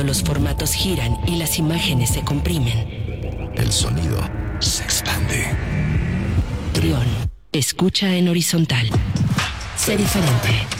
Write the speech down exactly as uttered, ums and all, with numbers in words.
los formatos giran y las imágenes se comprimen. El sonido se expande. Trión, escucha en horizontal. Sé diferente.